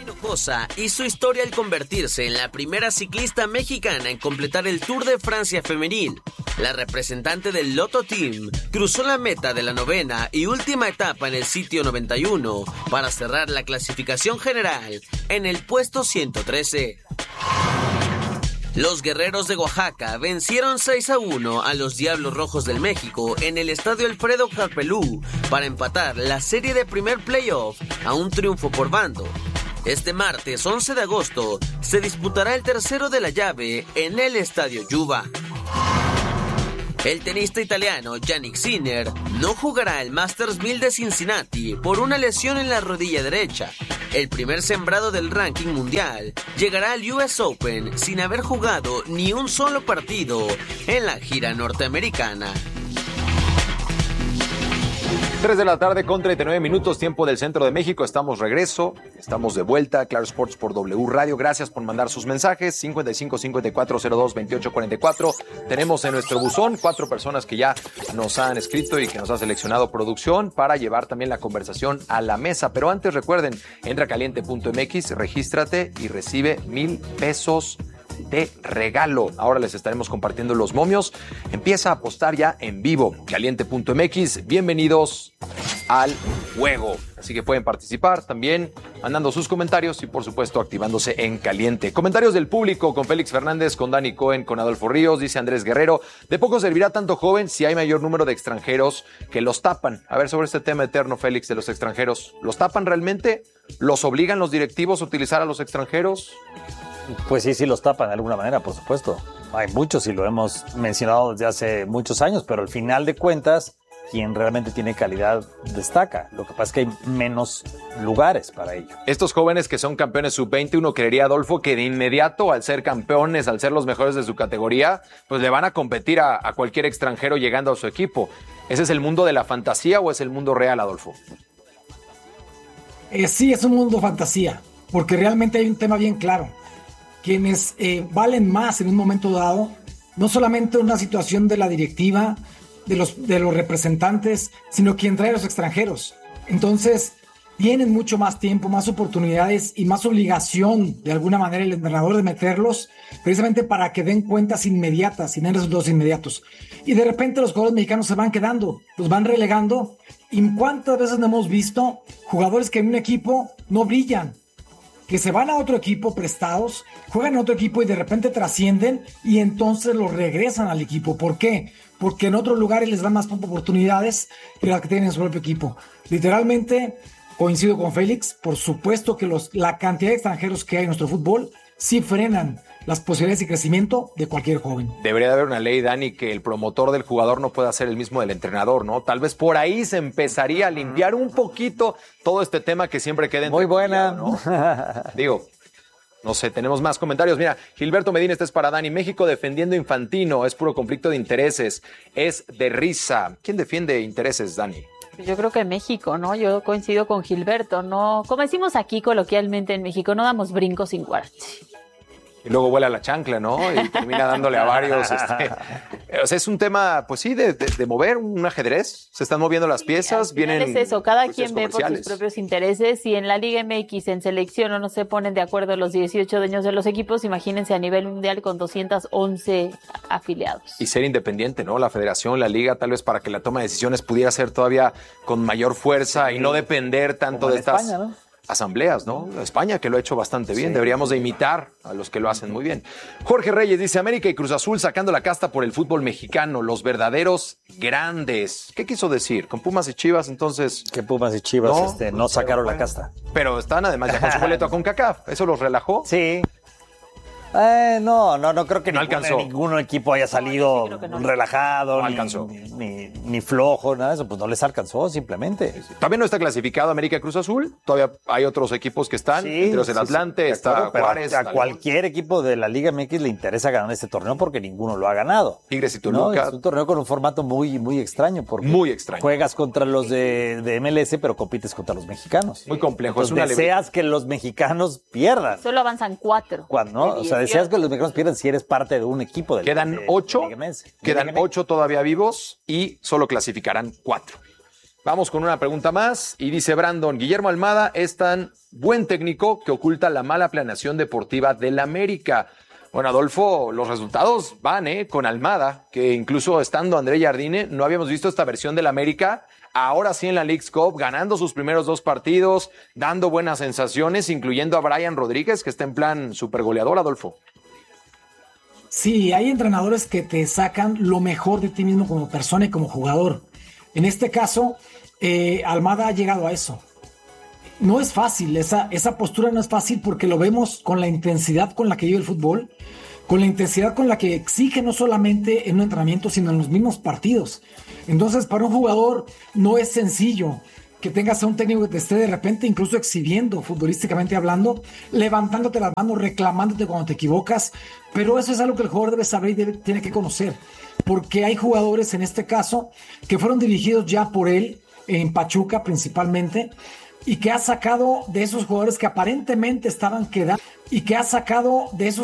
Hinojosa hizo historia al convertirse en la primera ciclista mexicana en completar el Tour de Francia femenil. La representante del Lotto Team cruzó la meta de la novena y última etapa en el sitio 91 para cerrar la clasificación general en el puesto 113. Los guerreros de Oaxaca vencieron 6-1 a los Diablos Rojos del México en el estadio Alfredo Harpelú para empatar la serie de primer playoff a un triunfo por bando. Este martes 11 de agosto se disputará el tercero de la llave en el estadio Yuba. El tenista italiano Jannik Sinner no jugará el Masters 1000 de Cincinnati por una lesión en la rodilla derecha. El primer sembrado del ranking mundial llegará al US Open sin haber jugado ni un solo partido en la gira norteamericana. 3 de la tarde con 39 minutos, tiempo del centro de México. Estamos de vuelta. Claro Sports por W Radio. Gracias por mandar sus mensajes. 55 54 02 28 44. Tenemos en nuestro buzón 4 personas que ya nos han escrito y que nos ha seleccionado producción para llevar también la conversación a la mesa. Pero antes recuerden, entra a caliente.mx, regístrate y recibe $1,000 de regalo. Ahora les estaremos compartiendo los momios. Empieza a apostar ya en vivo. Caliente.mx. Bienvenidos al juego. Así que pueden participar también mandando sus comentarios y por supuesto activándose en caliente. Comentarios del público con Félix Fernández, con Dani Cohen, con Adolfo Ríos. Dice Andrés Guerrero: de poco servirá tanto joven si hay mayor número de extranjeros que los tapan. A ver, sobre este tema eterno, Félix, de los extranjeros. ¿Los tapan realmente? ¿Los obligan los directivos a utilizar a los extranjeros? Pues sí los tapan de alguna manera, por supuesto. Hay muchos y lo hemos mencionado desde hace muchos años, pero al final de cuentas, quien realmente tiene calidad destaca. Lo que pasa es que hay menos lugares para ello. Estos jóvenes que son campeones sub-20, uno creería, Adolfo, que de inmediato, al ser campeones, al ser los mejores de su categoría, pues le van a competir a cualquier extranjero llegando a su equipo. ¿Ese es el mundo de la fantasía o es el mundo real, Adolfo? Sí, es un mundo fantasía, porque realmente hay un tema bien claro. Quienes valen más en un momento dado, no solamente una situación de la directiva, de los representantes, sino quien trae a los extranjeros. Entonces, tienen mucho más tiempo, más oportunidades y más obligación, de alguna manera, el entrenador de meterlos, precisamente para que den cuentas inmediatas y den resultados inmediatos. Y de repente los jugadores mexicanos se van quedando, los van relegando. ¿Y cuántas veces no hemos visto jugadores que en un equipo no brillan? Que se van a otro equipo prestados, juegan en otro equipo y de repente trascienden y entonces los regresan al equipo. ¿Por qué? Porque en otros lugares les dan más oportunidades que las que tienen en su propio equipo. Literalmente, coincido con Félix, por supuesto que la cantidad de extranjeros que hay en nuestro fútbol sí frenan las posibilidades de crecimiento de cualquier joven. Debería de haber una ley, Dani, que el promotor del jugador no pueda ser el mismo del entrenador, ¿no? Tal vez por ahí se empezaría a limpiar un poquito todo este tema que siempre queda muy buena, ¿no? Digo, no sé, tenemos más comentarios. Mira, Gilberto Medina, este es para Dani. México defendiendo Infantino, es puro conflicto de intereses, es de risa. ¿Quién defiende intereses, Dani? Yo creo que México, ¿no? Yo coincido con Gilberto, ¿no? Como decimos aquí coloquialmente en México, no damos brincos sin guarache. Y luego vuela la chancla, ¿no? Y termina dándole a varios. O sea, es un tema, pues sí, de mover un ajedrez. Se están moviendo las piezas, vienen. Es eso, cada quien ve por sus propios intereses. Y en la Liga MX, en selección, no se ponen de acuerdo los 18 dueños de los equipos. Imagínense a nivel mundial con 211 afiliados. Y ser independiente, ¿no? La federación, la liga, tal vez para que la toma de decisiones pudiera ser todavía con mayor fuerza y no depender tanto de estas. España, ¿no? Asambleas, ¿no? España, que lo ha hecho bastante bien. Sí. Deberíamos de imitar a los que lo hacen muy bien. Jorge Reyes dice: América y Cruz Azul sacando la casta por el fútbol mexicano, los verdaderos grandes. ¿Qué quiso decir? ¿Con Pumas y Chivas, entonces? Que Pumas y Chivas no sacaron la casta. Pero están además ya con su boleto a CONCACAF. ¿Eso los relajó? Sí. No creo que ningún equipo haya salido relajado, no alcanzó. Ni flojo, nada de eso, pues no les alcanzó simplemente. Sí. También no está clasificado América Cruz Azul, todavía hay otros equipos que están, entre los el Atlante, está Juárez. A cualquier equipo de la Liga MX le interesa ganar este torneo porque ninguno lo ha ganado. Tigres y Toluca. Es un torneo con un formato muy, muy extraño, porque muy extraño. Juegas contra los de MLS, pero compites contra los mexicanos. Muy complejo. Entonces, deseas que los mexicanos pierdan. Solo avanzan 4. ¿No? O sea, deseas que los mexicanos pierdan si eres parte de un equipo del Quedan 8 todavía vivos y solo clasificarán 4. Vamos con una pregunta más y dice Brandon, Guillermo Almada es tan buen técnico que oculta la mala planeación deportiva del América. Bueno, Adolfo, los resultados van con Almada, que incluso estando André Jardine, no habíamos visto esta versión del América. Ahora sí en la Leagues Cup, ganando sus primeros 2 partidos, dando buenas sensaciones, incluyendo a Brian Rodríguez, que está en plan super goleador, Adolfo. Sí, hay entrenadores que te sacan lo mejor de ti mismo como persona y como jugador. En este caso, Almada ha llegado a eso. No es fácil, esa postura no es fácil porque lo vemos con la intensidad con la que vive el fútbol, con la intensidad con la que exige no solamente en un entrenamiento, sino en los mismos partidos. Entonces, para un jugador no es sencillo que tengas a un técnico que te esté de repente incluso exhibiendo, futbolísticamente hablando, levantándote las manos, reclamándote cuando te equivocas, pero eso es algo que el jugador debe saber y tiene que conocer, porque hay jugadores en este caso que fueron dirigidos ya por él, en Pachuca principalmente, y que ha sacado de esos jugadores que aparentemente estaban quedando, y que ha sacado de esos